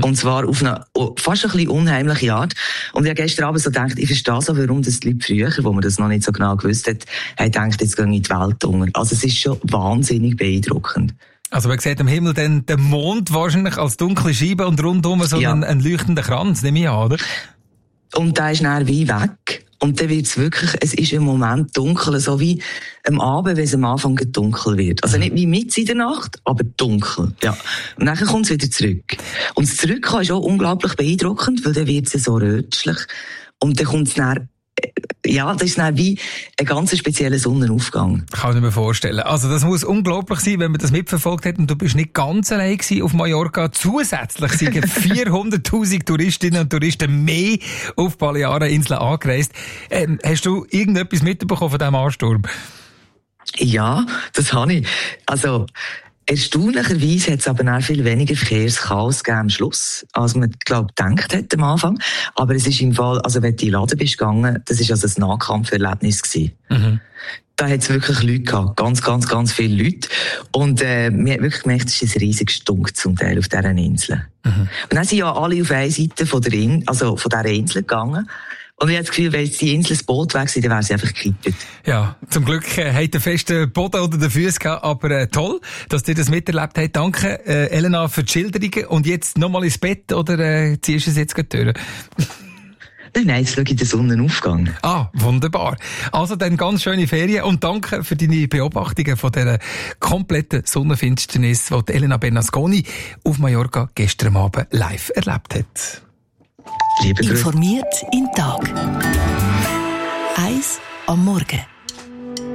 Und zwar auf eine fast ein bisschen unheimliche Art. Und ich habe gestern Abend so gedacht, ich verstehe so, warum das die Leute früher, wo man das noch nicht so genau gewusst hat, haben gedacht, jetzt gehen in die Welt unter. Also es ist schon wahnsinnig beeindruckend. Also man sieht am Himmel dann den Mond wahrscheinlich als dunkle Scheibe und rundum so ein leuchtender Kranz, nehme ich an, oder? Und der ist dann wie weg. Und dann wird's wirklich, es ist im Moment dunkel, so wie am Abend, wenn es am Anfang dunkel wird. Also nicht wie mitten in der Nacht, aber dunkel. Ja. Und dann kommt es wieder zurück. Und das Zurückkommen ist auch unglaublich beeindruckend, weil dann wird es so rötlich. Und dann kommt es dann, ja, das ist dann wie ein ganz spezieller Sonnenaufgang. Kann ich mir vorstellen. Also das muss unglaublich sein, wenn man das mitverfolgt hat und du bist nicht ganz allein gewesen auf Mallorca. Zusätzlich sind 400'000 Touristinnen und Touristen mehr auf Baleareninseln angereist. Hast du irgendetwas mitbekommen von diesem Ansturm? Ja, das habe ich. Also, erstaunlicherweise hat es aber auch viel weniger Verkehrschaos gegeben am Schluss, als man, gedacht hat am Anfang. Aber es ist im Fall, also wenn du in den Laden bist gegangen, das war also ein Nahkampferlebnis gewesen. Mhm. Da hat es wirklich Leute gehabt. Ganz, ganz, ganz viele Leute. Und, man hat wirklich gemerkt, es ist ein riesiger Stunk zum Teil auf dieser Insel. Mhm. Und dann sind ja alle auf einer Seite von dieser Insel gegangen. Und ich habe das Gefühl, wenn jetzt die Insel das Boot weg sind, dann wäre sie einfach gekippt. Ja, zum Glück hat der festen Boden unter den Füßen gehabt, aber toll, dass ihr das miterlebt habt. Danke, Elena, für die Schilderungen. Und jetzt nochmal ins Bett oder ziehst du es jetzt gleich durch? Nein, jetzt schaue ich den Sonnenaufgang. Ah, wunderbar. Also dann ganz schöne Ferien und danke für deine Beobachtungen von dieser kompletten Sonnenfinsternis, die Elena Bernasconi auf Mallorca gestern Abend live erlebt hat. Informiert in Tag. 1 am Morgen.